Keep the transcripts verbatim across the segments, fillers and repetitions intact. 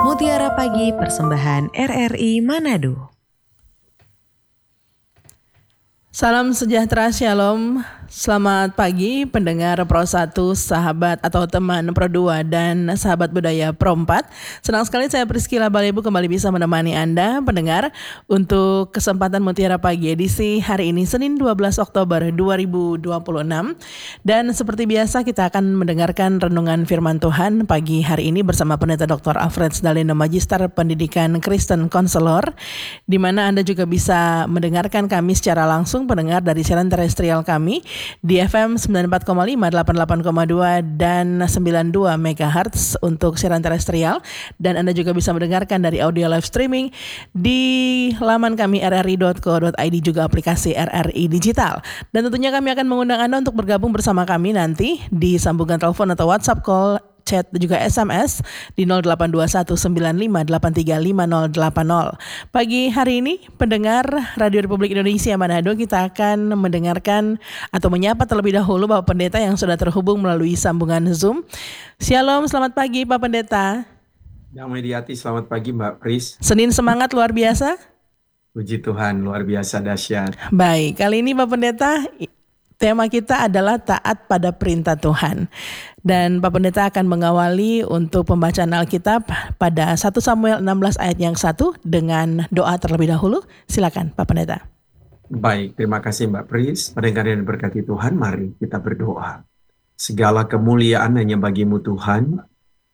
Mutiara Pagi persembahan R R I Manado. Salam sejahtera, shalom. Selamat pagi pendengar Pro satu, sahabat atau teman Pro dua, dan sahabat budaya Pro empat. Senang sekali saya Priscila Balebu kembali bisa menemani Anda pendengar untuk kesempatan Mutiara Pagi edisi hari ini Senin dua belas Oktober dua ribu dua puluh enam. Dan seperti biasa kita akan mendengarkan renungan firman Tuhan pagi hari ini bersama Pendeta Doktor Alfred Daleno, Magister Pendidikan Kristen Konselor, di mana Anda juga bisa mendengarkan kami secara langsung pendengar dari siaran terestrial kami di F M sembilan puluh empat koma lima, delapan puluh delapan koma dua dan sembilan puluh dua megahertz untuk siaran terestrial, dan Anda juga bisa mendengarkan dari audio live streaming di laman kami r r i dot co dot i d, juga aplikasi R R I Digital. Dan tentunya kami akan mengundang Anda untuk bergabung bersama kami nanti di sambungan telepon atau WhatsApp call, chat, dan juga S M S di nol delapan dua satu sembilan lima delapan tiga lima nol delapan nol. Pagi hari ini pendengar Radio Republik Indonesia Manado, kita akan mendengarkan atau menyapa terlebih dahulu Bapak Pendeta yang sudah terhubung melalui sambungan Zoom. Shalom, selamat pagi Pak Pendeta. Damai di hati, selamat pagi Mbak Pris. Senin semangat luar biasa. Puji Tuhan, luar biasa dahsyat. Baik, kali ini Pak Pendeta, tema kita adalah taat pada perintah Tuhan. Dan Pak Pendeta akan mengawali untuk pembacaan Alkitab pada satu Samuel enam belas ayat yang satu dengan doa terlebih dahulu. Silakan Pak Pendeta. Baik, terima kasih Mbak Pris. Pendengar yang diberkati Tuhan, mari kita berdoa. Segala kemuliaan hanya bagimu Tuhan,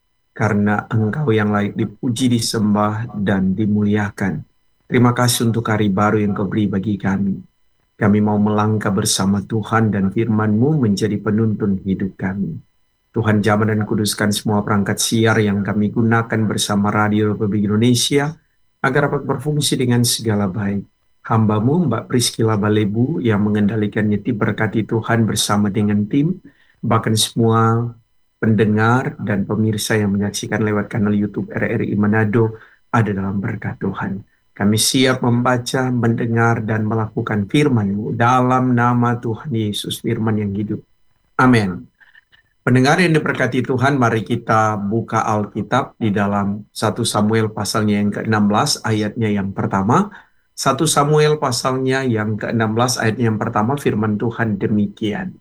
karena Engkau yang layak dipuji, disembah, dan dimuliakan. Terima kasih untuk hari baru yang Kau beri bagi kami. Kami mau melangkah bersama Tuhan dan firman-Mu menjadi penuntun hidup kami. Tuhan, jamah dan kuduskan semua perangkat siar yang kami gunakan bersama Radio Republik Indonesia agar dapat berfungsi dengan segala baik. Hamba-Mu Mbak Priscila Balebu yang mengendalikannya, diberkati Tuhan bersama dengan tim, bahkan semua pendengar dan pemirsa yang menyaksikan lewat kanal YouTube R R I Manado ada dalam berkat Tuhan. Kami siap membaca, mendengar, dan melakukan firman-Mu dalam nama Tuhan Yesus, firman yang hidup. Amin. Pendengar yang diberkati Tuhan, mari kita buka Alkitab di dalam satu Samuel pasalnya yang ke enam belas ayatnya yang pertama. satu Samuel pasalnya yang ke enam belas ayatnya yang pertama, firman Tuhan demikian.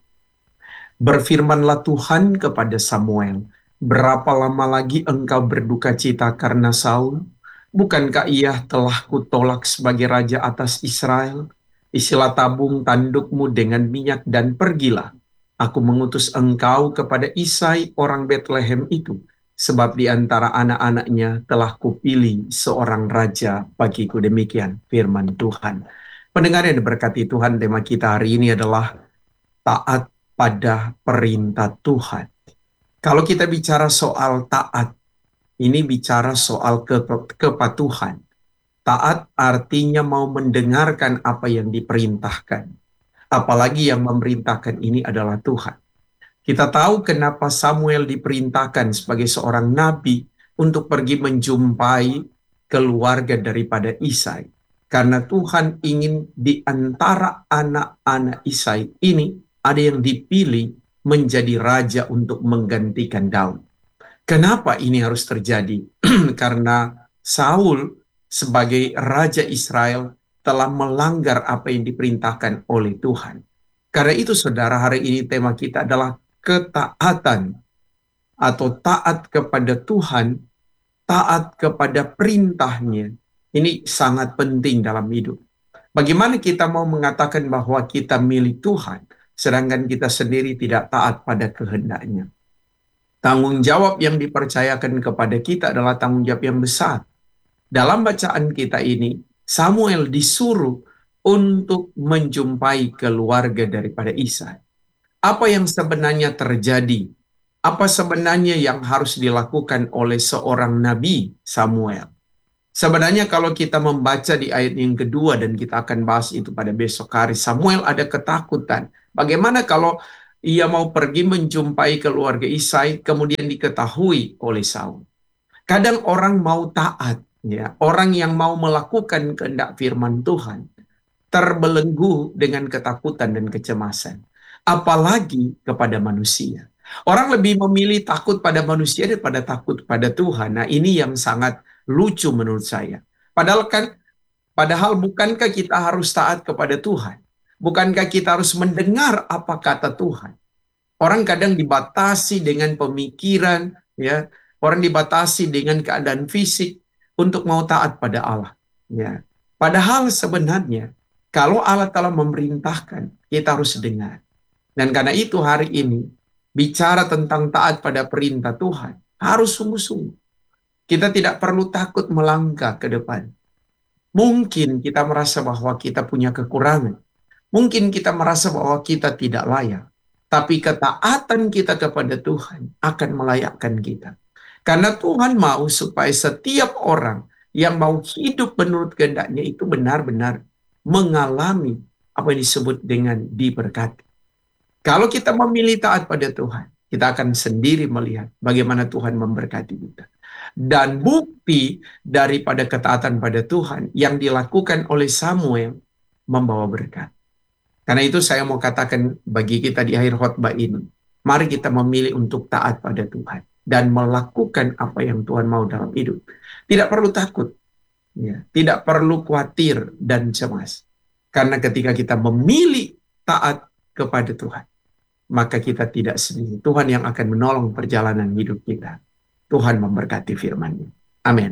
Berfirmanlah Tuhan kepada Samuel, berapa lama lagi engkau berduka cita karena Saul? Bukankah ia telah kutolak sebagai raja atas Israel? Isilah tabung tandukmu dengan minyak dan pergilah. Aku mengutus engkau kepada Isai orang Betlehem itu, sebab di antara anak-anaknya telah kupilih seorang raja bagiku. Demikian firman Tuhan. Pendengar yang diberkati Tuhan, tema kita hari ini adalah taat pada perintah Tuhan. Kalau kita bicara soal taat, ini bicara soal ke- kepatuhan. Taat artinya mau mendengarkan apa yang diperintahkan. Apalagi yang memerintahkan ini adalah Tuhan. Kita tahu kenapa Samuel diperintahkan sebagai seorang nabi untuk pergi menjumpai keluarga daripada Isai. Karena Tuhan ingin di antara anak-anak Isai ini ada yang dipilih menjadi raja untuk menggantikan Daud. Kenapa ini harus terjadi? Karena Saul sebagai raja Israel telah melanggar apa yang diperintahkan oleh Tuhan. Karena itu saudara, hari ini tema kita adalah ketaatan atau taat kepada Tuhan, taat kepada perintahnya. Ini sangat penting dalam hidup. Bagaimana kita mau mengatakan bahwa kita milik Tuhan, sedangkan kita sendiri tidak taat pada kehendaknya? Tanggung jawab yang dipercayakan kepada kita adalah tanggung jawab yang besar. Dalam bacaan kita ini, Samuel disuruh untuk menjumpai keluarga daripada Isai. Apa yang sebenarnya terjadi? Apa sebenarnya yang harus dilakukan oleh seorang nabi Samuel? Sebenarnya kalau kita membaca di ayat yang kedua, dan kita akan bahas itu pada besok hari, Samuel ada ketakutan. Bagaimana kalau ia mau pergi menjumpai keluarga Isai, kemudian diketahui oleh Saul? Kadang orang mau taat, ya, orang yang mau melakukan kehendak firman Tuhan terbelenggu dengan ketakutan dan kecemasan, apalagi kepada manusia. Orang lebih memilih takut pada manusia daripada takut pada Tuhan. Nah, ini yang sangat lucu menurut saya. Padahal kan, padahal bukankah kita harus taat kepada Tuhan? Bukankah kita harus mendengar apa kata Tuhan? Orang kadang dibatasi dengan pemikiran, ya. Orang dibatasi dengan keadaan fisik untuk mau taat pada Allah, ya. Padahal sebenarnya kalau Allah telah memerintahkan, kita harus dengar. Dan karena itu hari ini bicara tentang taat pada perintah Tuhan harus sungguh-sungguh. Kita tidak perlu takut melangkah ke depan. Mungkin kita merasa bahwa kita punya kekurangan. Mungkin kita merasa bahwa kita tidak layak. Tapi ketaatan kita kepada Tuhan akan melayakkan kita. Karena Tuhan mau supaya setiap orang yang mau hidup menurut kehendaknya itu benar-benar mengalami apa yang disebut dengan diberkati. Kalau kita memilih taat pada Tuhan, kita akan sendiri melihat bagaimana Tuhan memberkati kita. Dan bukti daripada ketaatan pada Tuhan yang dilakukan oleh Samuel membawa berkat. Karena itu saya mau katakan bagi kita di akhir khotbah ini, mari kita memilih untuk taat pada Tuhan dan melakukan apa yang Tuhan mau dalam hidup. Tidak perlu takut, ya, tidak perlu khawatir dan cemas. Karena ketika kita memilih taat kepada Tuhan, maka kita tidak sendiri. Tuhan yang akan menolong perjalanan hidup kita. Tuhan memberkati firman-Nya. Amin.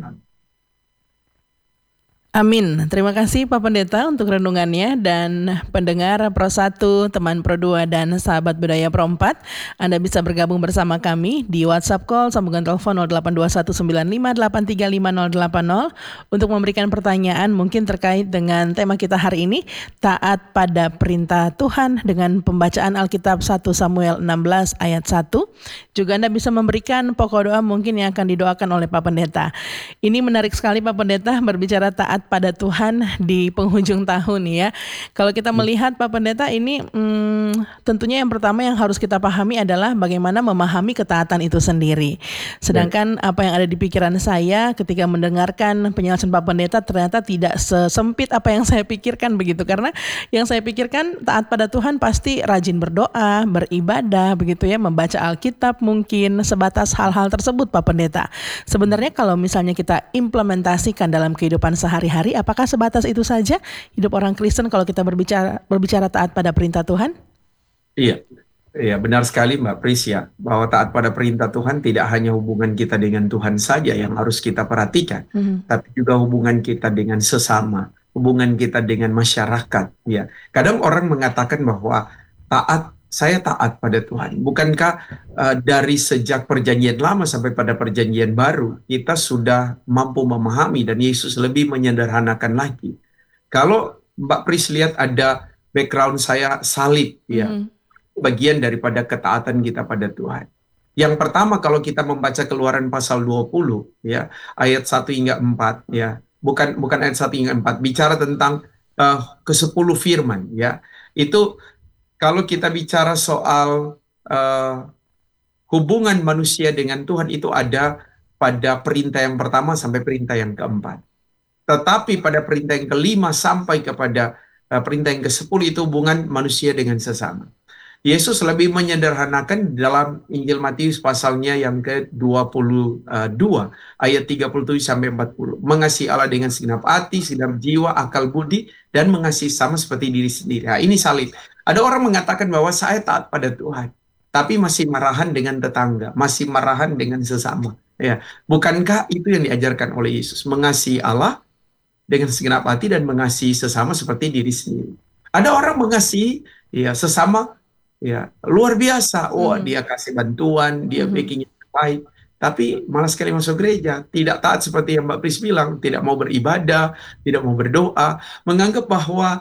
Amin. Terima kasih Pak Pendeta untuk renungannya, dan pendengar Pro satu, teman Pro dua, dan sahabat budaya Pro empat. Anda bisa bergabung bersama kami di WhatsApp call sambungan telepon nol delapan dua satu sembilan lima delapan tiga lima nol delapan nol untuk memberikan pertanyaan mungkin terkait dengan tema kita hari ini, taat pada perintah Tuhan, dengan pembacaan Alkitab satu Samuel enam belas ayat satu. Juga Anda bisa memberikan pokok doa mungkin yang akan didoakan oleh Pak Pendeta. Ini menarik sekali Pak Pendeta berbicara taat pada Tuhan di penghujung tahun ya. Kalau kita melihat Pak Pendeta ini hmm, tentunya yang pertama yang harus kita pahami adalah bagaimana memahami ketaatan itu sendiri. Sedangkan apa yang ada di pikiran saya ketika mendengarkan penjelasan Pak Pendeta ternyata tidak sesempit apa yang saya pikirkan begitu. Karena yang saya pikirkan taat pada Tuhan pasti rajin berdoa, beribadah begitu ya, membaca Alkitab, mungkin sebatas hal-hal tersebut Pak Pendeta. Sebenarnya kalau misalnya kita implementasikan dalam kehidupan sehari-hari, apakah sebatas itu saja hidup orang Kristen kalau kita berbicara berbicara taat pada perintah Tuhan? Iya, iya benar sekali Mbak Pris ya, bahwa taat pada perintah Tuhan tidak hanya hubungan kita dengan Tuhan saja yang harus kita perhatikan, mm-hmm. tapi juga hubungan kita dengan sesama, hubungan kita dengan masyarakat. Ya, kadang orang mengatakan bahwa taat saya taat pada Tuhan. Bukankah uh, dari sejak perjanjian lama sampai pada perjanjian baru, kita sudah mampu memahami dan Yesus lebih menyederhanakan lagi. Kalau Mbak Pris lihat ada background saya salib, ya, mm. bagian daripada ketaatan kita pada Tuhan. Yang pertama kalau kita membaca Keluaran pasal dua puluh, ya, ayat satu hingga empat, ya, bukan bukan ayat satu hingga empat, bicara tentang uh, kesepuluh firman, ya, itu. Kalau kita bicara soal uh, hubungan manusia dengan Tuhan, itu ada pada perintah yang pertama sampai perintah yang keempat. Tetapi pada perintah yang kelima sampai kepada uh, perintah yang kesepuluh itu hubungan manusia dengan sesama. Yesus lebih menyederhanakan dalam Injil Matius pasalnya yang ke dua puluh dua ayat tiga puluh tujuh sampai empat puluh. Mengasihi Allah dengan segenap hati, segenap jiwa, akal budi, dan mengasihi sama seperti diri sendiri. Nah, ini salib. Ada orang mengatakan bahwa saya taat pada Tuhan, tapi masih marahan dengan tetangga, masih marahan dengan sesama. Ya, bukankah itu yang diajarkan oleh Yesus? Mengasihi Allah dengan segenap hati dan mengasihi sesama seperti diri sendiri. Ada orang mengasihi ya sesama ya luar biasa. Oh, hmm. dia kasih bantuan, dia hmm. bikin yang baik. Tapi malah sekali masuk gereja, tidak taat seperti yang Mbak Pris bilang, tidak mau beribadah, tidak mau berdoa, menganggap bahwa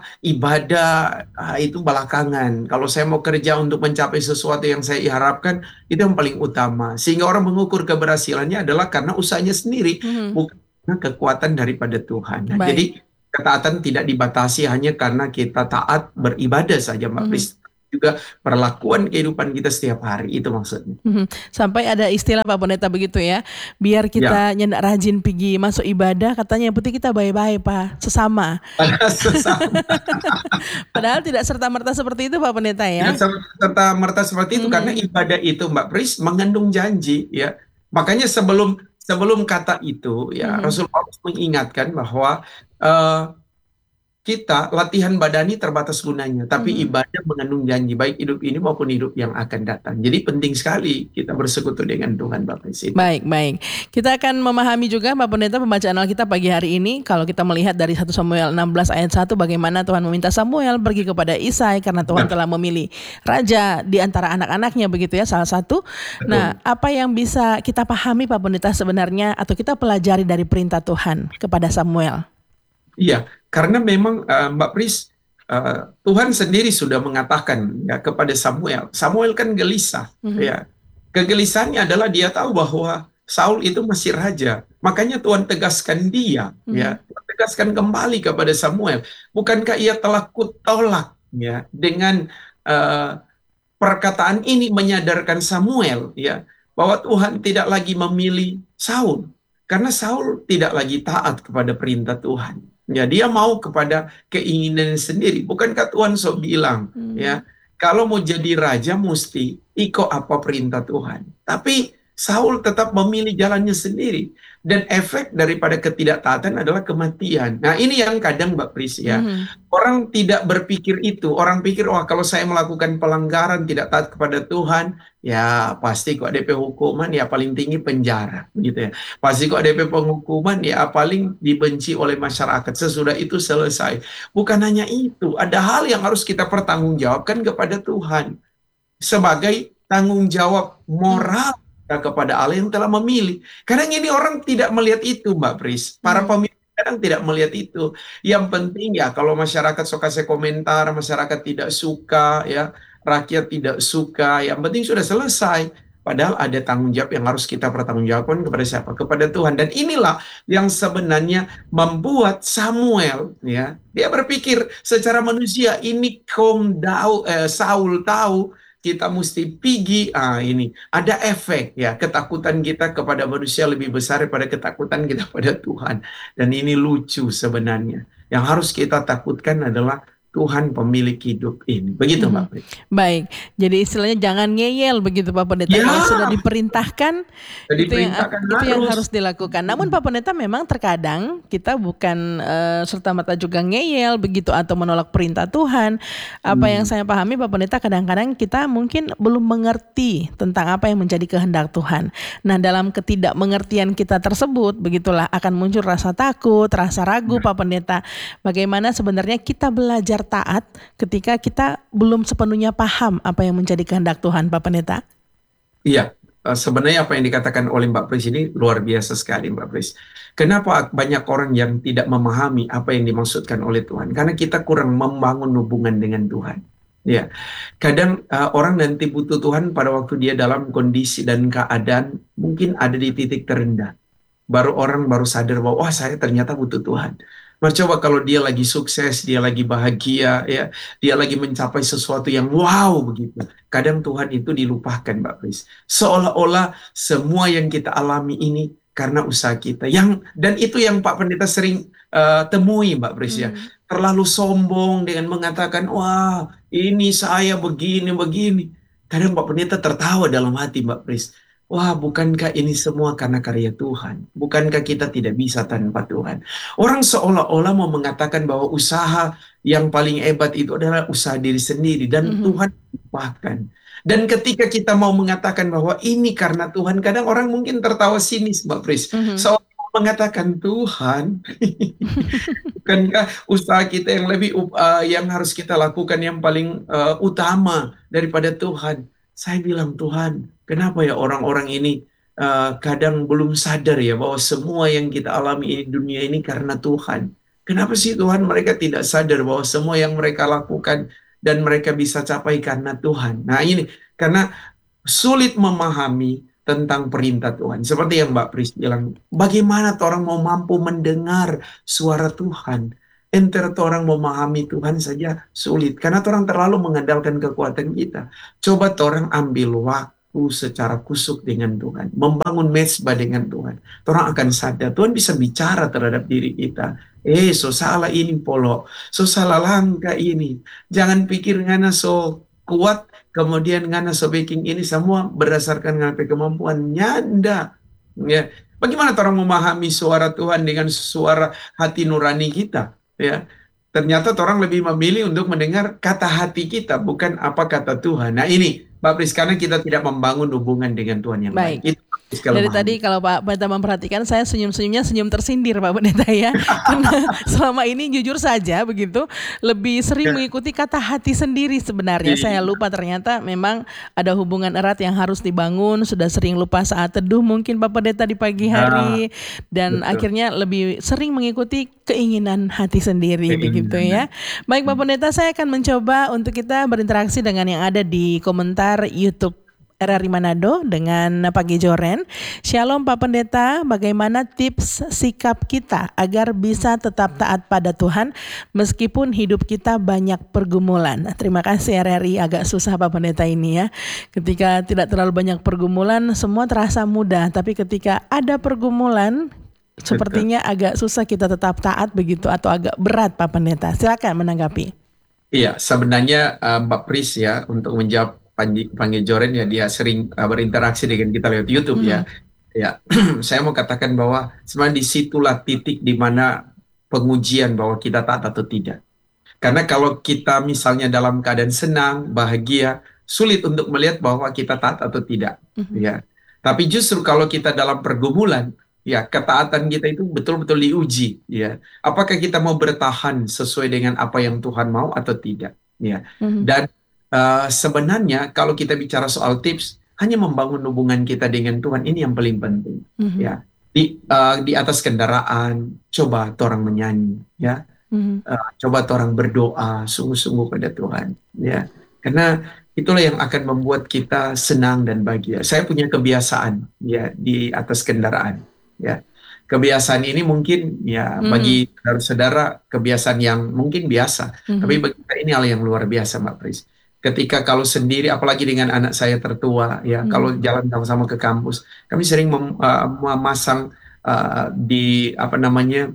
ibadah ah, itu belakangan. Kalau saya mau kerja untuk mencapai sesuatu yang saya harapkan, itu yang paling utama. Sehingga orang mengukur keberhasilannya adalah karena usahanya sendiri, hmm. bukan kekuatan daripada Tuhan. Nah, jadi ketaatan tidak dibatasi hanya karena kita taat beribadah saja, Mbak Pris. Hmm. juga perlakuan kehidupan kita setiap hari. Itu maksudnya. Mhm. Sampai ada istilah Pak Pendeta begitu ya, biar Ya, kita nyendak rajin pergi masuk ibadah, katanya yang penting kita baik-baik Pak, sesama. pada sesama. Padahal tidak serta-merta seperti itu Pak Pendeta Tidak ya. serta merta seperti itu karena Mhm. ibadah itu Mbak Pris mengandung janji ya. Makanya sebelum sebelum kata itu ya Mhm. Rasul Paulus mengingatkan bahwa eh, kita latihan badani terbatas gunanya, tapi Mhm. ibadah mengandung janji baik hidup ini maupun hidup yang akan datang. Jadi penting sekali kita bersekutu dengan Tuhan Bapak itu. Baik, baik. Kita akan memahami juga Pak Pendeta pembacaan Alkitab pagi hari ini. Kalau kita melihat dari satu Samuel enam belas ayat satu, bagaimana Tuhan meminta Samuel pergi kepada Isai karena Tuhan Ya, telah memilih raja di antara anak-anaknya begitu ya, salah satu. Nah, betul. apa yang bisa kita pahami Pak Pendeta sebenarnya atau kita pelajari dari perintah Tuhan kepada Samuel? Iya, karena memang eh, Mbak Pris, eh, Tuhan sendiri sudah mengatakan ya kepada Samuel. Samuel kan gelisah, Mhm. ya. Kegelisahannya adalah dia tahu bahwa Saul itu masih raja. Makanya Tuhan tegaskan dia, ya. Mhm. Tuhan tegaskan kembali kepada Samuel. Bukankah ia telah kutolak, ya, dengan eh, perkataan ini menyadarkan Samuel, ya, bahwa Tuhan tidak lagi memilih Saul karena Saul tidak lagi taat kepada perintah Tuhan. Ya, dia mau kepada keinginan sendiri. Bukankah Tuhan so bilang, ya, Hmm. kalau mau jadi raja mesti ikut apa perintah Tuhan. Tapi Saul tetap memilih jalannya sendiri. Dan efek daripada ketidaktaatan adalah kematian. Nah, ini yang kadang Mbak Pris ya, Mhm. orang tidak berpikir itu. Orang pikir, wah kalau saya melakukan pelanggaran, tidak taat kepada Tuhan, ya pasti kok D P hukuman, ya paling tinggi penjara, gitu ya. Pasti kok D P penghukuman, ya paling dibenci oleh masyarakat. Sesudah itu selesai. Bukan hanya itu, ada hal yang harus kita pertanggungjawabkan kepada Tuhan sebagai tanggung jawab Mhm. moral kita kepada Allah yang telah memilih. Kadang ini orang tidak melihat itu, Mbak Pris. Para Mhm. pemimpin kadang tidak melihat itu. Yang penting ya kalau masyarakat suka saya komentar, masyarakat tidak suka, ya rakyat tidak suka, yang penting sudah selesai. Padahal ada tanggung jawab yang harus kita pertanggungjawabkan kepada siapa? Kepada Tuhan. Dan inilah yang sebenarnya membuat Samuel, ya, dia berpikir secara manusia ini kaum Daud, eh, Saul tahu kita mesti pergi. Ah, ini ada efek ya, ketakutan kita kepada manusia lebih besar daripada ketakutan kita pada Tuhan. Dan ini lucu sebenarnya. Yang harus kita takutkan adalah Tuhan pemilik hidup ini. Begitu Mbak Mhm. Pri. Baik, jadi istilahnya jangan ngeyel begitu Pak Pendeta. Ya, Kalau sudah diperintahkan, jadi itu yang perintahkan itu yang harus. harus dilakukan. Namun Pak Pendeta memang terkadang kita bukan eh, serta-merta juga ngeyel begitu atau menolak perintah Tuhan. Apa yang Hmm. saya pahami Pak Pendeta, kadang-kadang kita mungkin belum mengerti tentang apa yang menjadi kehendak Tuhan. Nah, dalam ketidakmengertian kita tersebut, begitulah akan muncul rasa takut, rasa ragu Pak Pendeta. Bagaimana sebenarnya kita belajar taat ketika kita belum sepenuhnya paham apa yang menjadi kehendak Tuhan, Pak Pendeta? Iya, eh, sebenarnya apa yang dikatakan oleh Mbak Pris ini luar biasa sekali Mbak Pris. Kenapa banyak orang yang tidak memahami apa yang dimaksudkan oleh Tuhan? Karena kita kurang membangun hubungan dengan Tuhan. Ya, kadang eh, orang nanti butuh Tuhan pada waktu dia dalam kondisi dan keadaan mungkin ada di titik terendah. Baru orang baru sadar bahwa wah saya ternyata butuh Tuhan. Nah, coba kalau dia lagi sukses, dia lagi bahagia, ya, dia lagi mencapai sesuatu yang wow begitu. Kadang Tuhan itu dilupakan, Mbak Pris. Seolah-olah semua yang kita alami ini karena usaha kita. Yang dan itu yang Pak Pendeta sering eh, temui, Mbak Pris ya. Hmm. Terlalu sombong dengan mengatakan, wah ini saya begini begini. Kadang Pak Pendeta tertawa dalam hati, Mbak Pris. Wah, bukankah ini semua karena karya Tuhan? Bukankah kita tidak bisa tanpa Tuhan? Orang seolah-olah mau mengatakan bahwa usaha yang paling hebat itu adalah usaha diri sendiri dan Mhm. Tuhan lupakan. Dan ketika kita mau mengatakan bahwa ini karena Tuhan, kadang orang mungkin tertawa sinis, Mbak Pris. Mhm. Seolah mengatakan Tuhan, bukankah usaha kita yang lebih uh, yang harus kita lakukan yang paling uh, utama daripada Tuhan? Saya bilang Tuhan, kenapa ya orang-orang ini uh, kadang belum sadar ya bahwa semua yang kita alami di dunia ini karena Tuhan. Kenapa sih Tuhan mereka tidak sadar bahwa semua yang mereka lakukan dan mereka bisa capai karena Tuhan? Nah ini, karena sulit memahami tentang perintah Tuhan. Seperti yang Mbak Pris bilang, bagaimana orang mau mampu mendengar suara Tuhan? enter orang memahami Tuhan saja sulit. Karena orang terlalu mengandalkan kekuatan kita. Coba orang ambil waktu secara kusuk dengan Tuhan. Membangun mezbah dengan Tuhan. Orang akan sadar, Tuhan bisa bicara terhadap diri kita. Eh, so salah ini polo. So salah langkah ini. Jangan pikir ngana so kuat, kemudian ngana so baking ini semua berdasarkan ngapain kemampuan. Nyanda. Ya. Bagaimana orang memahami suara Tuhan dengan suara hati nurani kita? Ya, ternyata orang lebih memilih untuk mendengar kata hati kita, bukan apa kata Tuhan. Nah ini, Mbak Pris, karena kita tidak membangun hubungan dengan Tuhan yang baik. Baik. Itu Dari tadi kalau Pak Pendeta memperhatikan, saya senyum-senyumnya senyum tersindir Pak Pendeta ya. Karena selama ini jujur saja begitu, lebih sering mengikuti kata hati sendiri sebenarnya. Saya lupa ternyata memang ada hubungan erat yang harus dibangun. Sudah sering lupa saat teduh mungkin Pak Pendeta di pagi hari. Dan betul. akhirnya lebih sering mengikuti keinginan hati sendiri begitu ya. Baik Pak Pendeta, saya akan mencoba untuk kita berinteraksi dengan yang ada di komentar YouTube R R I Manado dengan Pagi Joren. Shalom Pak Pendeta, bagaimana tips sikap kita agar bisa tetap taat pada Tuhan meskipun hidup kita banyak pergumulan? Terima kasih R R I, agak susah Pak Pendeta ini ya. Ketika tidak terlalu banyak pergumulan semua terasa mudah, tapi ketika ada pergumulan sepertinya agak susah kita tetap taat begitu atau agak berat Pak Pendeta. Silakan menanggapi. Iya, sebenarnya uh, Mbak Pris ya, untuk menjawab Panggil Joren ya, dia sering uh, berinteraksi dengan kita lewat YouTube hmm. ya. Ya, saya mau katakan bahwa sebenarnya disitulah titik di mana pengujian bahwa kita taat atau tidak. Karena kalau kita misalnya dalam keadaan senang, bahagia, sulit untuk melihat bahwa kita taat atau tidak. Hmm. Ya, tapi justru kalau kita dalam pergumulan, ya ketaatan kita itu betul-betul diuji. Ya, apakah kita mau bertahan sesuai dengan apa yang Tuhan mau atau tidak? Ya, hmm. dan Uh, sebenarnya kalau kita bicara soal tips, hanya membangun hubungan kita dengan Tuhan, ini yang paling penting. Mm-hmm. Ya, di uh, di atas kendaraan, coba orang menyanyi, ya, mm-hmm. uh, coba orang berdoa sungguh-sungguh pada Tuhan, ya, karena itulah yang akan membuat kita senang dan bahagia. Saya punya kebiasaan, ya, di atas kendaraan, ya. Kebiasaan ini mungkin ya mm-hmm. bagi saudara-saudara kebiasaan yang mungkin biasa, mm-hmm. tapi bagi kita ini hal yang luar biasa, Mbak Pris. Ketika kalau sendiri, apalagi dengan anak saya tertua, ya hmm. kalau jalan sama-sama ke kampus, kami sering mem, uh, memasang uh, di apa namanya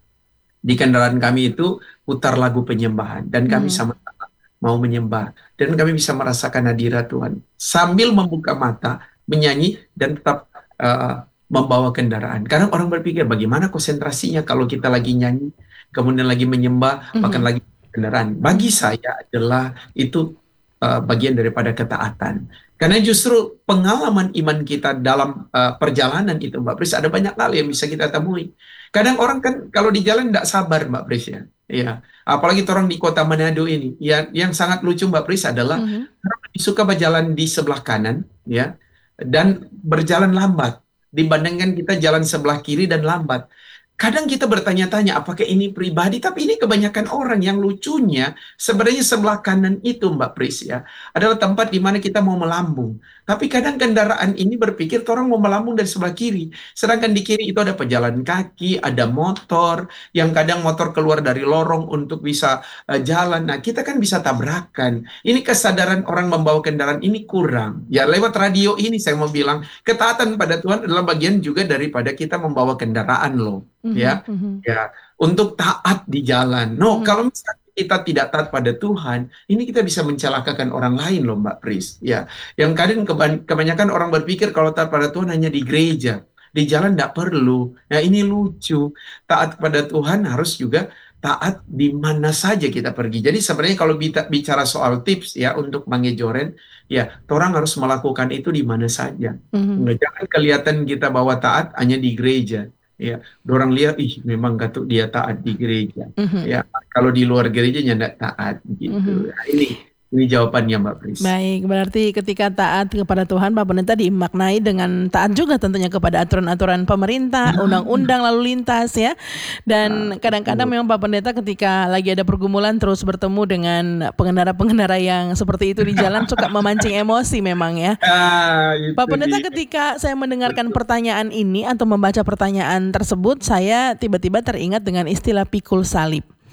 di kendaraan kami itu putar lagu penyembahan, dan kami hmm. sama-sama mau menyembah, dan kami bisa merasakan hadirat Tuhan sambil membuka mata, menyanyi dan tetap uh, membawa kendaraan. Karena orang berpikir bagaimana konsentrasinya kalau kita lagi nyanyi, kemudian lagi menyembah, hmm. bahkan lagi kendaraan. Bagi saya adalah itu Uh, bagian daripada ketaatan. Karena justru pengalaman iman kita dalam uh, perjalanan itu, Mbak Pris, ada banyak hal yang bisa kita temui. Kadang orang kan kalau di jalan tidak sabar, Mbak Pris ya. Ya, apalagi orang di kota Manado ini. Ya, yang sangat lucu Mbak Pris adalah mm-hmm. orang suka berjalan di sebelah kanan, ya, dan berjalan lambat dibandingkan kita jalan sebelah kiri dan lambat. Kadang kita bertanya-tanya apakah ini pribadi, tapi ini kebanyakan orang. Yang lucunya sebenarnya sebelah kanan itu, Mbak Pris ya, adalah tempat di mana kita mau melambung. Tapi kadang kendaraan ini berpikir orang mau melambung dari sebelah kiri, sedangkan di kiri itu ada pejalan kaki, ada motor, yang kadang motor keluar dari lorong untuk bisa uh, jalan. Nah, kita kan bisa tabrakan. Ini kesadaran orang membawa kendaraan ini kurang. Ya, lewat radio ini saya mau bilang, ketaatan pada Tuhan adalah bagian juga daripada kita membawa kendaraan loh. Mm-hmm, ya, mm-hmm. ya, untuk taat di jalan. No, mm-hmm. kalau misalnya kita tidak taat pada Tuhan, ini kita bisa mencelakakan orang lain loh, Mbak Pris. Ya, yang kadang kebanyakan orang berpikir kalau taat pada Tuhan hanya di gereja, di jalan tidak perlu. Nah, ini lucu. Taat pada Tuhan harus juga taat di mana saja kita pergi. Jadi sebenarnya kalau bicara soal tips ya untuk Joren, ya, orang harus melakukan itu di mana saja. Mm-hmm. Jangan kelihatan kita bahwa taat hanya di gereja. Ya, orang lihat, ih memang katuk dia taat di gereja. Mm-hmm. Ya, kalau di luar gerejanya tidak taat gitu. Mm-hmm. Nah, ini ini jawabannya Mbak Pris. Baik, berarti ketika taat kepada Tuhan, Pak Pendeta dimaknai dengan taat juga tentunya kepada aturan-aturan pemerintah, nah. undang-undang lalu lintas ya. Dan nah, kadang-kadang memang Pak Pendeta ketika lagi ada pergumulan terus bertemu dengan pengendara-pengendara yang seperti itu di jalan suka memancing emosi memang ya. Ah, Pak Pendeta, ketika saya mendengarkan betul. pertanyaan ini atau membaca pertanyaan tersebut, saya tiba-tiba teringat dengan istilah pikul salib.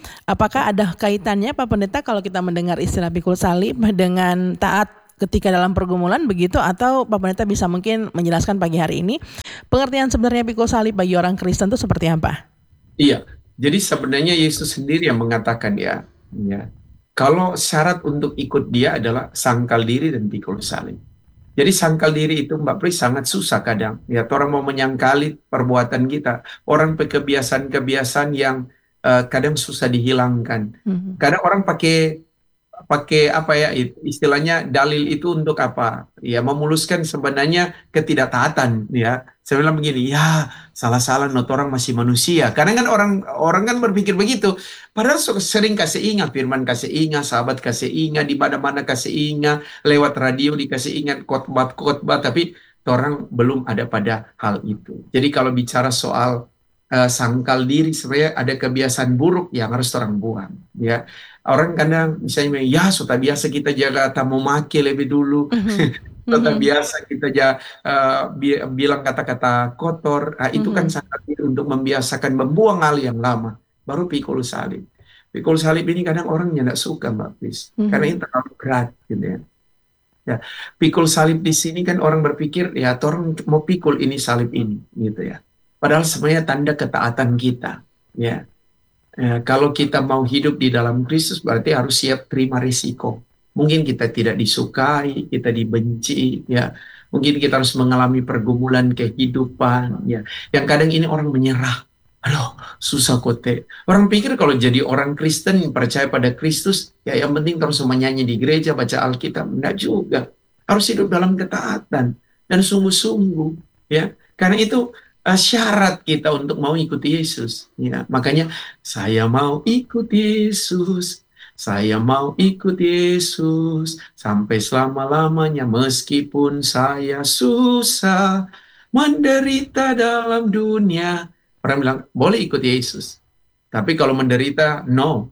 Apakah ada kaitannya Pak Pendeta kalau kita mendengar istilah pikul salib dengan taat ketika dalam pergumulan begitu, atau Pak Pendeta bisa mungkin menjelaskan pagi hari ini pengertian sebenarnya pikul salib bagi orang Kristen itu seperti apa? Iya, jadi sebenarnya Yesus sendiri yang mengatakan ya, ya, kalau syarat untuk ikut dia adalah sangkal diri dan pikul salib. Jadi sangkal diri itu Mbak Pri sangat susah kadang. Ya, orang mau menyangkali perbuatan kita. Orang kebiasaan-kebiasaan yang uh, kadang susah dihilangkan. Mhm. Kadang orang pakai pakai apa ya istilahnya dalil itu untuk apa? Ya memuluskan sebenarnya ketidaktaatan ya. Saya bilang begini, ya salah-salah not orang masih manusia. Karena kan orang orang kan berpikir begitu. Padahal sering kasih ingat, firman kasih ingat, sahabat kasih ingat, di mana-mana kasih ingat, lewat radio dikasih ingat khotbah-khotbah, tapi orang belum ada pada hal itu. Jadi kalau bicara soal uh, sangkal diri, sebenarnya ada kebiasaan buruk yang harus orang buang. Ya, orang kadang misalnya, ya sudah biasa kita jaga tamu make lebih dulu. Sudah biasa kita ja, uh, bi bilang kata-kata kotor, nah, itu kan sangat untuk membiasakan membuang hal yang lama. Baru pikul salib. Pikul salib ini kadang orang tidak suka Mbak Pris, karena ini terlalu berat gitu ya. Ya, pikul salib di sini kan orang berpikir ya orang mau pikul ini salib ini gitu ya. Padahal sebenarnya tanda ketaatan kita. Ya, eh, kalau kita mau hidup di dalam Kristus berarti harus siap terima risiko. Mungkin kita tidak disukai, kita dibenci, ya. Mungkin kita harus mengalami pergumulan kehidupan, ya. Yang kadang ini orang menyerah. Aduh, susah kote. Orang pikir kalau jadi orang Kristen yang percaya pada Kristus, ya yang penting terus menyanyi di gereja, baca Alkitab. Enggak juga. Harus hidup dalam ketaatan dan sungguh-sungguh, ya. Karena itu uh, syarat kita untuk mau ikuti Yesus, ya. Makanya saya mau ikut Yesus. Saya mau ikut Yesus sampai selama-lamanya meskipun saya susah menderita dalam dunia. Orang bilang, boleh ikut Yesus. Tapi kalau menderita, no.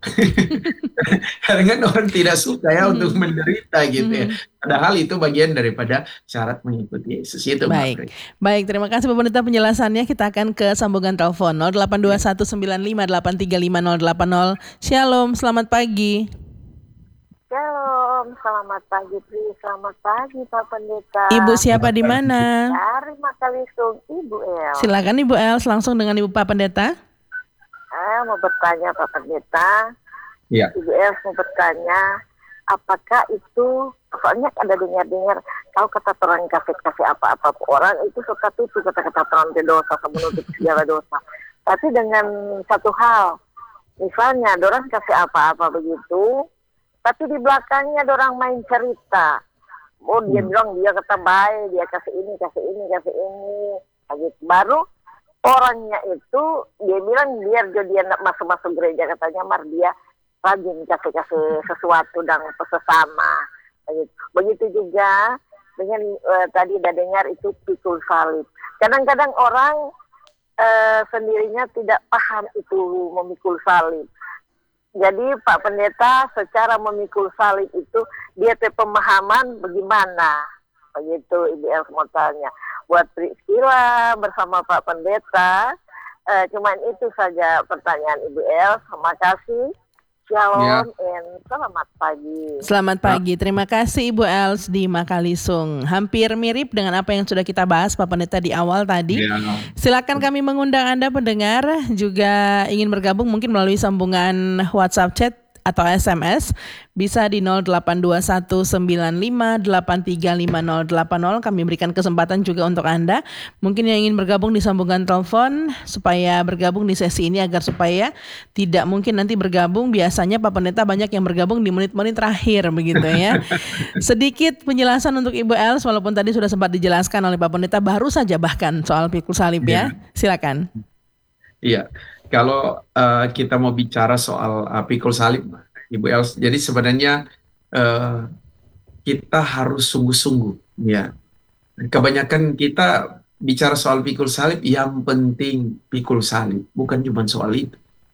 Karena kan orang tidak suka ya untuk menderita gitu ya. Padahal itu bagian daripada syarat mengikuti Yesus. Itu Baik, baik. Terima kasih Pak Pendeta penjelasannya. Kita akan ke sambungan telepon nol delapan dua satu sembilan lima delapan tiga lima nol delapan nol. Shalom, selamat pagi. Shalom, selamat pagi Pri, selamat pagi Pak Pendeta. Ibu siapa di mana? Dari Makalisung, Ibu El. Silakan Ibu El, langsung dengan Ibu Pak Pendeta. Eh, mau bertanya Pak Pendeta. Ya. Ibu El mau bertanya, apakah itu, soalnya ada dengar-dengar, kalau kata orang kasih-kasih apa-apa orang itu suka tutup kata-kata orang dosa, menutup segala dosa. Tapi dengan satu hal, misalnya orang kasih apa-apa begitu, tapi di belakangnya orang main cerita. Oh dia hmm. bilang dia kata baik, dia kasih ini, kasih ini, kasih ini. Gitu. Baru orangnya itu dia bilang biar dia nak masuk-masuk gereja katanya mar dia rajin kasih-kasih sesuatu dan sesama. Begitu. Begitu juga dengan uh, tadi udah dengar itu pikul salib. Kadang-kadang orang uh, sendirinya tidak paham itu memikul salib. Jadi Pak Pendeta secara memikul salib itu dia te pemahaman bagaimana, begitu Ibu El mau tanya. Buat Priscilla bersama Pak Pendeta, eh, cuman itu saja pertanyaan Ibu El. Terima kasih. Shalom ya. And selamat pagi. Selamat pagi. Terima kasih Ibu Els di Makalisung. Hampir mirip dengan apa yang sudah kita bahas Pak Pendeta di awal tadi. Ya. Silakan kami mengundang Anda pendengar juga ingin bergabung mungkin melalui sambungan WhatsApp chat atau S M S bisa di nol delapan dua satu sembilan lima delapan tiga lima nol delapan nol. Kami berikan kesempatan juga untuk Anda mungkin yang ingin bergabung di sambungan telepon supaya bergabung di sesi ini agar supaya tidak mungkin nanti bergabung. Biasanya Pak Pendeta banyak yang bergabung di menit-menit terakhir begitu ya. Sedikit penjelasan untuk Ibu Els walaupun tadi sudah sempat dijelaskan oleh Pak Pendeta baru saja bahkan soal pikul salib ya. Silakan. Iya. Kalau uh, kita mau bicara soal uh, pikul salib, Ibu Els, jadi sebenarnya uh, kita harus sungguh-sungguh, ya. Kebanyakan kita bicara soal pikul salib, yang penting pikul salib, bukan cuma soal itu.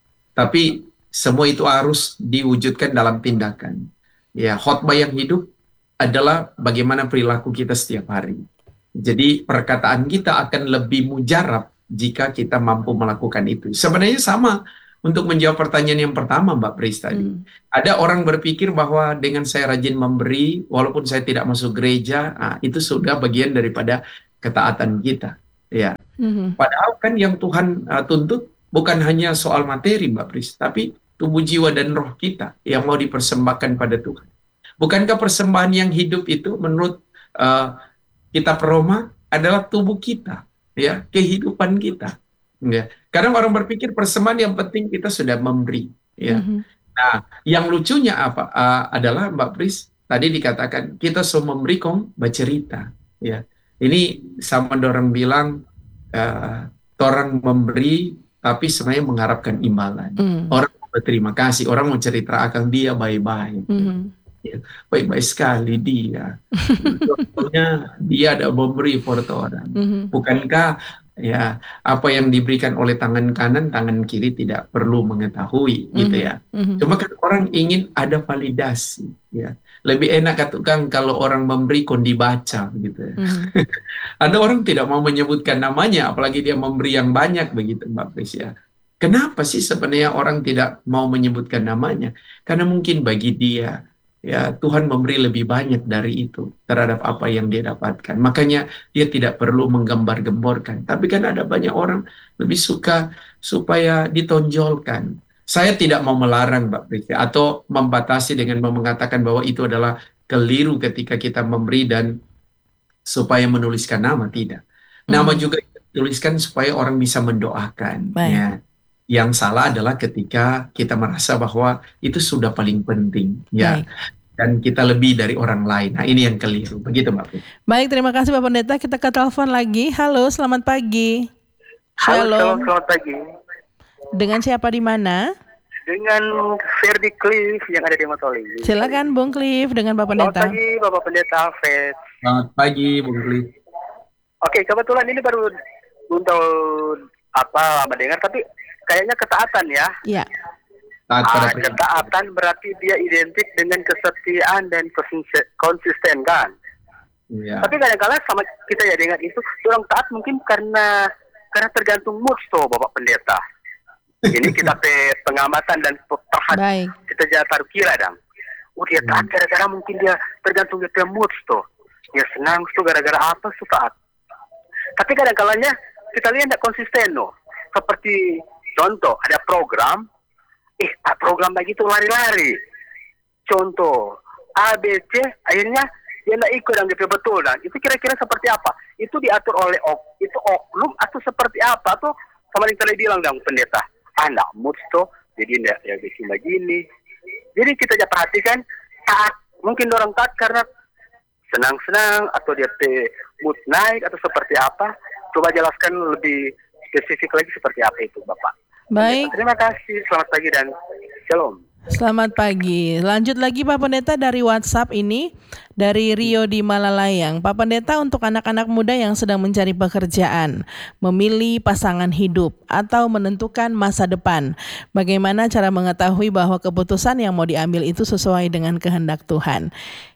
Tapi semua itu harus diwujudkan dalam tindakan. Ya, khotbah yang hidup adalah bagaimana perilaku kita setiap hari. Jadi perkataan kita akan lebih mujarab jika kita mampu melakukan itu. Sebenarnya sama untuk menjawab pertanyaan yang pertama Mbak Pris tadi. Hmm. Ada orang berpikir bahwa dengan saya rajin memberi, walaupun saya tidak masuk gereja, ah, itu sudah bagian daripada ketaatan kita. Ya. Mhm. Padahal kan yang Tuhan uh, tuntut bukan hanya soal materi Mbak Pris, tapi tubuh, jiwa, dan roh kita yang mau dipersembahkan pada Tuhan. Bukankah persembahan yang hidup itu menurut uh, kitab Roma adalah tubuh kita, ya, kehidupan kita. Ya. Kadang orang berpikir persembahan yang penting kita sudah memberi. Ya. Mhm. Nah, yang lucunya apa uh, adalah Mbak Pris tadi dikatakan kita semua memberi kong bercerita. Ya. Ini sama orang bilang uh, orang memberi tapi sebenarnya mengharapkan imbalan. Hmm. Orang berterima kasih, orang mau cerita akan dia baik-baik. Mhm. Ya, baik-baik sekali dia. Contohnya dia ada memberi buat orang. Mhm. Bukankah ya apa yang diberikan oleh tangan kanan, tangan kiri tidak perlu mengetahui gitu ya. Mhm. Cuma kan orang ingin ada validasi ya. Lebih enak katakan kalau orang memberi kon dibaca gitu ya. Mhm. Ada orang tidak mau menyebutkan namanya, apalagi dia memberi yang banyak begitu Mbak Pris ya. Kenapa sih sebenarnya orang tidak mau menyebutkan namanya? Karena mungkin bagi dia ya Tuhan memberi lebih banyak dari itu terhadap apa yang dia dapatkan. Makanya dia tidak perlu menggembar-gemborkan. Tapi kan ada banyak orang lebih suka supaya ditonjolkan. Saya tidak mau melarang Mbak Priti atau membatasi dengan mengatakan bahwa itu adalah keliru ketika kita memberi dan supaya menuliskan nama, tidak. Nama Mhm. juga dituliskan supaya orang bisa mendoakan. Baik. Ya. Yang salah adalah ketika kita merasa bahwa itu sudah paling penting, ya, Baik. dan kita lebih dari orang lain. Nah, ini yang keliru. Begitu, Mbak Priti. Baik, terima kasih Pak Pendeta. Kita ke telepon lagi. Halo, selamat pagi. Halo, Shalom. selamat pagi. Dengan siapa di mana? Dengan Ferdi Cliff yang ada di Matoli. Silakan Bung Cliff dengan Pak Selamat Pendeta. pagi, Bapak Pendeta Fred. Selamat pagi, Bung Kli. Oke, kebetulan ini baru untuk apa mendengar, tapi kayaknya ketaatan ya. Iya. Taat pada Ah, perintah. ketaatan berarti dia identik dengan kesetiaan dan konsis- konsisten kan. Ya. Tapi kadang-kadang sama kita ya dengan itu, orang taat mungkin karena karena tergantung mood tuh Bapak Pendeta. Ini kita pe pengamatan dan perhatian Baik. kita jangan taruh kira dong. Oh dia taat gara-gara mungkin dia tergantung dia punya mood tuh. Dia senang tuh gara-gara apa tuh taat. Tapi kadang-kalanya kita lihat tidak konsisten loh. Seperti contoh ada program, eh tak program begitu lari-lari. Contoh A B C akhirnya dia tidak ikut dan dia betul dan itu kira-kira seperti apa? Itu diatur oleh ok, itu oknum atau seperti apa tuh? Sama yang tadi bilang dong pendeta, ah enggak mood tuh, jadi enggak ya bikin begini. Jadi kita aja perhatikan taat, mungkin orang taat karena senang-senang atau dia pe mood naik atau seperti apa? Coba jelaskan lebih spesifik lagi seperti apa itu Bapak. Baik. Terima kasih, selamat pagi dan shalom. Selamat pagi. Lanjut lagi Pak Pendeta dari WhatsApp ini dari Rio di Malalayang. Pak Pendeta, untuk anak-anak muda yang sedang mencari pekerjaan, memilih pasangan hidup atau menentukan masa depan, bagaimana cara mengetahui bahwa keputusan yang mau diambil itu sesuai dengan kehendak Tuhan?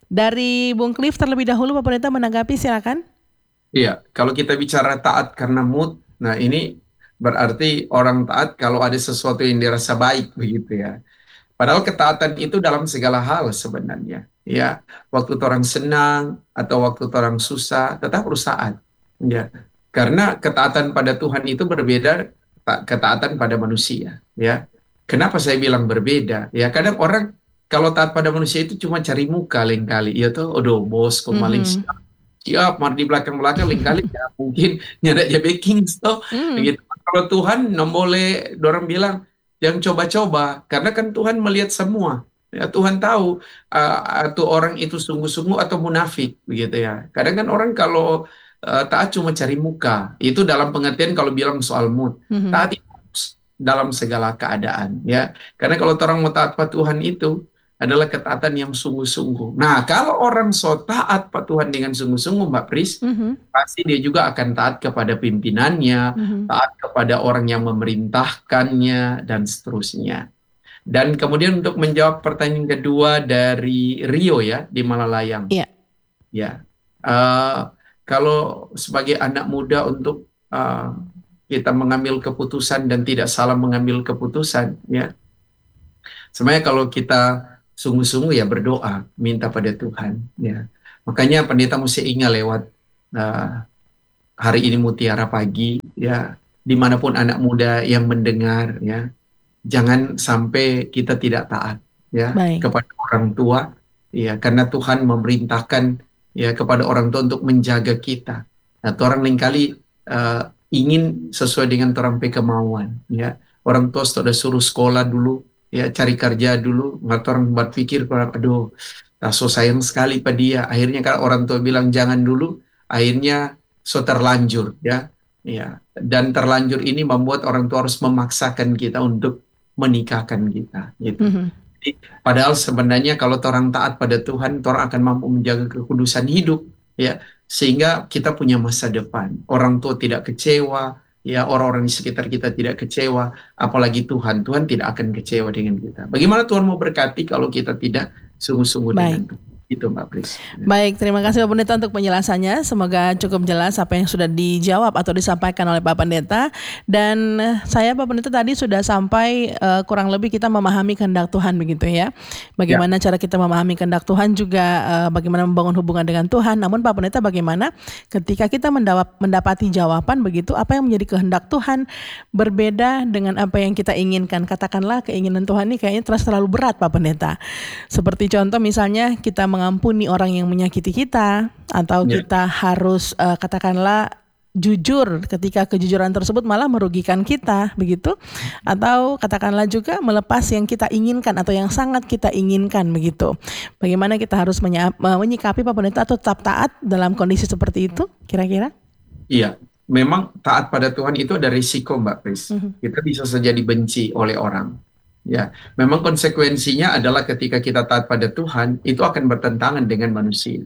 Dari Bung Cliff terlebih dahulu Pak Pendeta menanggapi, silakan. Iya, kalau kita bicara taat karena mood, nah ini berarti orang taat kalau ada sesuatu yang dirasa baik begitu ya. Padahal ketaatan itu dalam segala hal sebenarnya. Ya, waktu orang senang atau waktu orang susah, tetap harus taat. Ya, karena ketaatan pada Tuhan itu berbeda ta- ketaatan pada manusia. Ya, kenapa saya bilang berbeda? Ya, kadang orang kalau taat pada manusia itu cuma cari muka lain kali. Ya tuh, aduh bos, kok maling Mhm. siap, siap, mar di belakang-belakang lain kali ya mungkin nyada ya baking tuh. Hmm. Begitu. Kalau Tuhan nggak boleh, orang bilang yang coba-coba, karena kan Tuhan melihat semua. Ya, Tuhan tahu uh, atau orang itu sungguh-sungguh atau munafik, begitu ya. Kadang kan orang kalau uh, taat cuma cari muka, itu dalam pengertian kalau bilang soal mood. Mhm. Taat itu dalam segala keadaan, ya. Karena kalau orang mau taat pada Tuhan itu adalah ketaatan yang sungguh-sungguh. Nah, kalau orang so taat pada Tuhan dengan sungguh-sungguh, Mbak Pris, Mhm. pasti dia juga akan taat kepada pimpinannya, Mhm. taat kepada orang yang memerintahkannya, dan seterusnya. Dan kemudian untuk menjawab pertanyaan kedua dari Rio ya, di Malalayang. Iya. Ya, Eh, kalau sebagai anak muda untuk eh, kita mengambil keputusan dan tidak salah mengambil keputusan, ya. Sebenarnya kalau kita sungguh-sungguh ya berdoa, minta pada Tuhan, ya. Makanya pendeta mesti ingat lewat uh, hari ini Mutiara Pagi, ya, dimanapun anak muda yang mendengar, ya, jangan sampai kita tidak taat, ya, Baik. kepada orang tua, ya, karena Tuhan memerintahkan ya kepada orang tua untuk menjaga kita. Nah, orang lain uh, ingin sesuai dengan orang pe kemauan, ya. Orang tua sudah suruh sekolah dulu, ya, cari kerja dulu, nggak orang berpikir, aduh, so sayang sekali pada dia. Akhirnya kalau orang tua bilang jangan dulu, akhirnya so terlanjur, ya, ya. Dan terlanjur ini membuat orang tua harus memaksakan kita untuk menikahkan kita, gitu. Mhm. Jadi, padahal sebenarnya kalau orang taat pada Tuhan, orang akan mampu menjaga kekudusan hidup, ya, sehingga kita punya masa depan. Orang tua tidak kecewa, ya, orang-orang di sekitar kita tidak kecewa, apalagi Tuhan. Tuhan tidak akan kecewa dengan kita. Bagaimana Tuhan mau berkati kalau kita tidak sungguh-sungguh Baik. dengan Tuhan? Itu Mbak Pris. Baik, terima kasih Pak Pendeta untuk penjelasannya. Semoga cukup jelas apa yang sudah dijawab atau disampaikan oleh Pak Pendeta. Dan eh, saya Pak Pendeta tadi sudah sampai eh, kurang lebih kita memahami kehendak Tuhan begitu ya. Bagaimana cara kita memahami kehendak Tuhan juga eh, bagaimana membangun hubungan dengan Tuhan. Namun Pak Pendeta bagaimana ketika kita mendap- mendapati jawaban begitu apa yang menjadi kehendak Tuhan berbeda dengan apa yang kita inginkan. Katakanlah keinginan Tuhan ini kayaknya terasa terlalu berat Pak Pendeta. Seperti contoh misalnya kita mengampuni orang yang menyakiti kita, atau Ya. kita harus uh, katakanlah jujur ketika kejujuran tersebut malah merugikan kita begitu, atau katakanlah juga melepas yang kita inginkan atau yang sangat kita inginkan begitu. Bagaimana kita harus menya- menyikapi Pak Pendeta atau tetap taat dalam kondisi seperti itu kira-kira? Iya, memang taat pada Tuhan itu ada risiko Mbak Pris. Mhm. Kita bisa saja dibenci oleh orang. Ya, memang konsekuensinya adalah ketika kita taat pada Tuhan, itu akan bertentangan dengan manusia.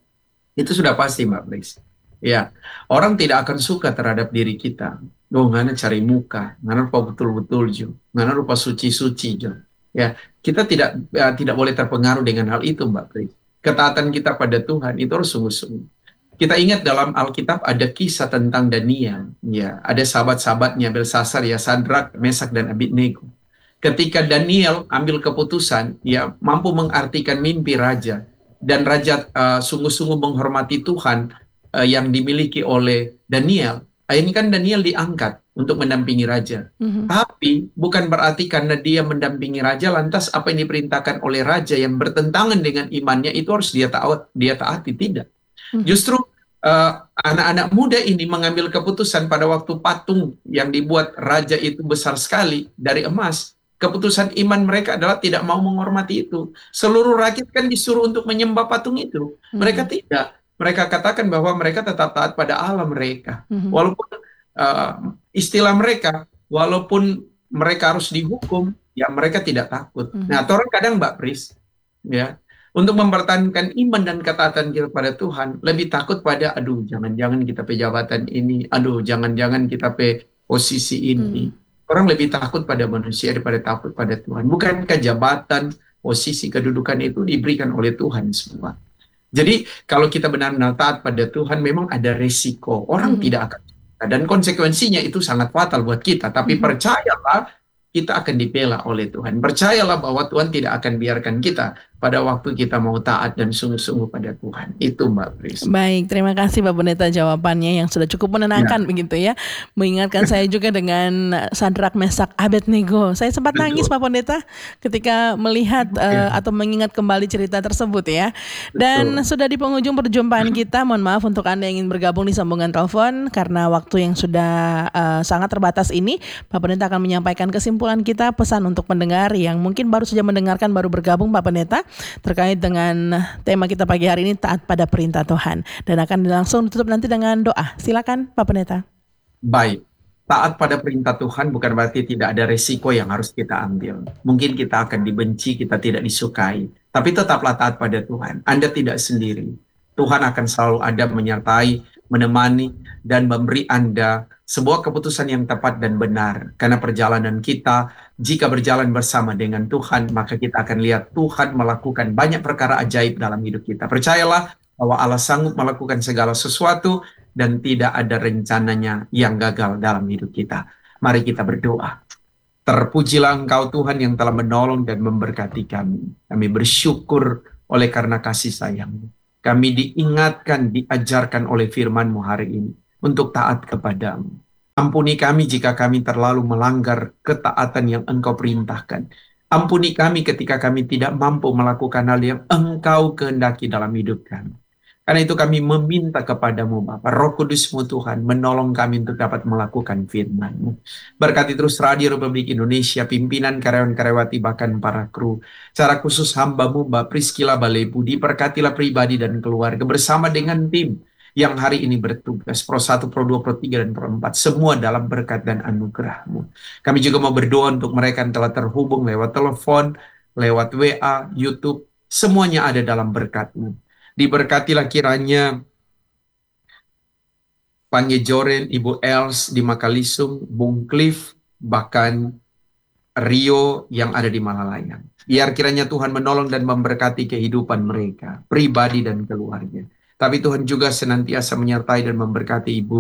Itu sudah pasti Mbak Pris. Ya, orang tidak akan suka terhadap diri kita. Oh, ngana cari muka, ngana rupa betul-betul jo, ngana rupa suci-suci jo. Ya, kita tidak ya, tidak boleh terpengaruh dengan hal itu Mbak Pris. Ketaatan kita pada Tuhan itu harus sungguh-sungguh. Kita ingat dalam Alkitab ada kisah tentang Daniel. Ya, ada sahabat-sahabatnya Belsasar, ya, Sadrak, Mesak dan Abednego. Ketika Daniel ambil keputusan, ya, mampu mengartikan mimpi raja, dan raja uh, sungguh-sungguh menghormati Tuhan uh, yang dimiliki oleh Daniel, akhirnya kan Daniel diangkat untuk mendampingi raja. Mhm. Tapi bukan berarti karena dia mendampingi raja, lantas apa yang diperintahkan oleh raja yang bertentangan dengan imannya itu harus dia taat, dia taati, tidak. Mhm. Justru uh, anak-anak muda ini mengambil keputusan pada waktu patung yang dibuat raja itu besar sekali dari emas. Keputusan iman mereka adalah tidak mau menghormati itu. Seluruh rakyat kan disuruh untuk menyembah patung itu. Mereka Mhm. tidak. Mereka katakan bahwa mereka tetap taat pada Allah mereka. Mhm. Walaupun uh, istilah mereka, walaupun mereka harus dihukum, ya mereka tidak takut. Mhm. Nah, orang kadang Mbak Pris, ya, untuk mempertahankan iman dan ketaatan kita pada Tuhan, lebih takut pada, aduh, jangan-jangan kita pe jabatan ini, aduh, jangan-jangan kita pe posisi ini. Mhm. Orang lebih takut pada manusia daripada takut pada Tuhan. Bukankah jabatan, posisi, kedudukan itu diberikan oleh Tuhan semua? Jadi kalau kita benar-benar taat pada Tuhan, memang ada resiko. Orang Mhm. tidak akan suka. Dan konsekuensinya itu sangat fatal buat kita. Tapi Mhm. percayalah, kita akan dibela oleh Tuhan. Percayalah bahwa Tuhan tidak akan biarkan kita pada waktu kita mau taat dan sungguh-sungguh pada Tuhan. Itu Mbak Pris. Baik, terima kasih Pak Pendeta jawabannya yang sudah cukup menenangkan begitu ya. Mengingatkan saya juga dengan Sadrak, Mesak, Abednego. Saya sempat Betul. nangis Pak Pendeta ketika melihat eh, atau mengingat kembali cerita tersebut ya. Dan Betul. sudah di penghujung perjumpaan kita. Mohon maaf untuk Anda yang ingin bergabung di sambungan telepon karena waktu yang sudah eh, sangat terbatas ini. Pak Pendeta akan menyampaikan kesimpulan kita, pesan untuk pendengar yang mungkin baru saja mendengarkan, baru bergabung Pak Pendeta, terkait dengan tema kita pagi hari ini, taat pada perintah Tuhan, dan akan langsung ditutup nanti dengan doa. Silakan Pak Pendeta. Baik, taat pada perintah Tuhan bukan berarti tidak ada resiko yang harus kita ambil. Mungkin kita akan dibenci, kita tidak disukai, tapi tetaplah taat pada Tuhan. Anda tidak sendiri. Tuhan akan selalu ada menyertai, menemani, dan memberi Anda sebuah keputusan yang tepat dan benar. Karena perjalanan kita, jika berjalan bersama dengan Tuhan, maka kita akan lihat Tuhan melakukan banyak perkara ajaib dalam hidup kita. Percayalah bahwa Allah sanggup melakukan segala sesuatu, dan tidak ada rencananya yang gagal dalam hidup kita. Mari kita berdoa. Terpujilah Engkau Tuhan yang telah menolong dan memberkati kami. Kami bersyukur oleh karena kasih sayang-Mu. Kami diingatkan, diajarkan oleh firman-Mu hari ini untuk taat kepadamu. Ampuni kami jika kami terlalu melanggar ketaatan yang Engkau perintahkan. Ampuni kami ketika kami tidak mampu melakukan hal yang Engkau kehendaki dalam hidup kami. Karena itu kami meminta kepadamu Bapa, Roh Kudus-Mu Tuhan, menolong kami untuk dapat melakukan firman-Mu. Berkati terus Radio Republik Indonesia, pimpinan karyawan-karyawati, bahkan para kru. Secara khusus hamba-Mu Mbak Priscila Balebu, diberkatilah pribadi dan keluarga bersama dengan tim yang hari ini bertugas, Pro satu, Pro dua, Pro tiga, dan Pro empat, semua dalam berkat dan anugerah-Mu. Kami juga mau berdoa untuk mereka yang telah terhubung lewat telepon, lewat W A, YouTube, semuanya ada dalam berkat-Mu. Diberkatilah kiranya Pangejoren, Ibu Els di Makalisung, Bung Cliff, bahkan Rio yang ada di Malalayan. Biar kiranya Tuhan menolong dan memberkati kehidupan mereka, pribadi dan keluarga. Tapi Tuhan juga senantiasa menyertai dan memberkati Ibu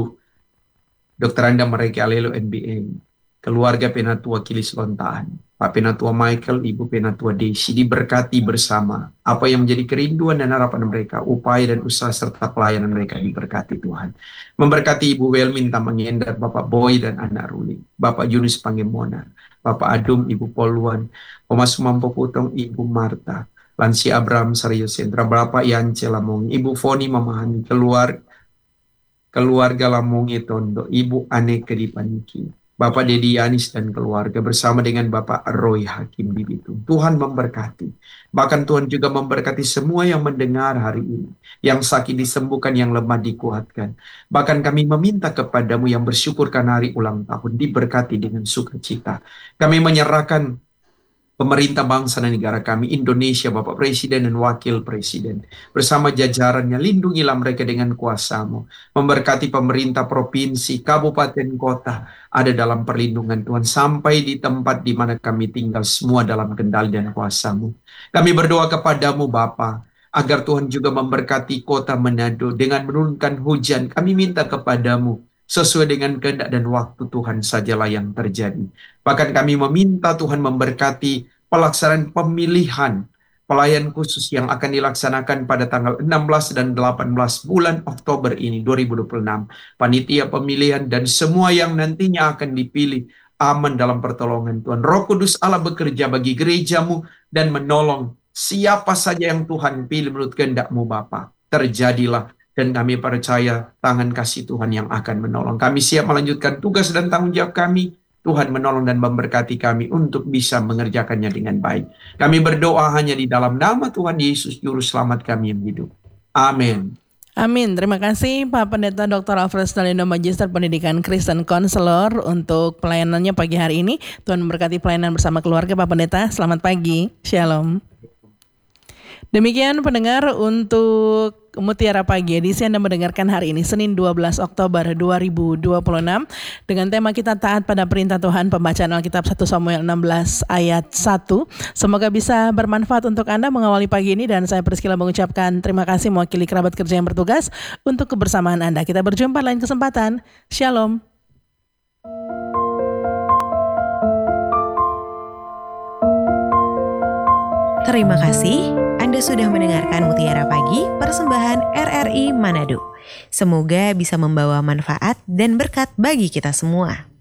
Dokter Anda mereka Alelo N B A, keluarga Penatua Kilis Lontaan, Pak Penatua Michael, Ibu Penatua Desi, diberkati bersama. Apa yang menjadi kerinduan dan harapan mereka, upaya dan usaha serta pelayanan mereka diberkati Tuhan. Memberkati Ibu Welmin Tamangendar, Bapak Boy dan anak Ruli, Bapak Yunus Pangemona, Bapak Adum, Ibu Poluan, Oma Sumampo Putong, Ibu Marta, Lansi Abraham Saryo Sentra, Bapak Yance Lamong, Ibu Foni Mamahani, keluar, keluarga Lamongi Tondo, Ibu Ane Kedipaniki, Bapak Dedi Yanis dan keluarga bersama dengan Bapak Roy Hakim di Bitung. Tuhan memberkati. Bahkan Tuhan juga memberkati semua yang mendengar hari ini. Yang sakit disembuhkan, yang lemah dikuatkan. Bahkan kami meminta kepadamu yang bersyukur karena hari ulang tahun, diberkati dengan sukacita. Kami menyerahkan pemerintah bangsa dan negara kami, Indonesia, Bapak Presiden dan Wakil Presiden. Bersama jajarannya, lindungilah mereka dengan kuasa-Mu. Memberkati pemerintah provinsi, kabupaten, kota, ada dalam perlindungan Tuhan. Sampai di tempat di mana kami tinggal, semua dalam kendali dan kuasa-Mu. Kami berdoa kepadamu Bapa, agar Tuhan juga memberkati kota Manado dengan menurunkan hujan. Kami minta kepadamu, sesuai dengan kehendak dan waktu Tuhan sajalah yang terjadi. Bahkan kami meminta Tuhan memberkati pelaksanaan pemilihan pelayan khusus yang akan dilaksanakan pada tanggal enam belas dan delapan belas bulan Oktober ini dua ribu dua puluh enam. Panitia pemilihan dan semua yang nantinya akan dipilih aman dalam pertolongan Tuhan. Roh Kudus Allah bekerja bagi gerejamu dan menolong siapa saja yang Tuhan pilih menurut kehendak-Mu Bapa. Terjadilah. Dan kami percaya tangan kasih Tuhan yang akan menolong. Kami siap melanjutkan tugas dan tanggung jawab kami. Tuhan menolong dan memberkati kami untuk bisa mengerjakannya dengan baik. Kami berdoa hanya di dalam nama Tuhan Yesus, Juru Selamat kami yang hidup. Amin. Amin. Terima kasih Pak Pendeta Doktor Alfred Stalino, Magister Pendidikan Kristen Konselor, untuk pelayanannya pagi hari ini. Tuhan memberkati pelayanan bersama keluarga Pak Pendeta. Selamat pagi. Shalom. Demikian pendengar untuk Mutiara Pagi edisi Anda mendengarkan hari ini Senin dua belas Oktober dua ribu dua puluh enam dengan tema kita taat pada perintah Tuhan, pembacaan Alkitab satu Samuel enam belas ayat satu. Semoga bisa bermanfaat untuk Anda mengawali pagi ini, dan saya Priscila mengucapkan terima kasih mewakili kerabat kerja yang bertugas untuk kebersamaan Anda. Kita berjumpa lain kesempatan. Shalom. Terima kasih. Anda sudah mendengarkan Mutiara Pagi, persembahan R R I Manado. Semoga bisa membawa manfaat dan berkat bagi kita semua.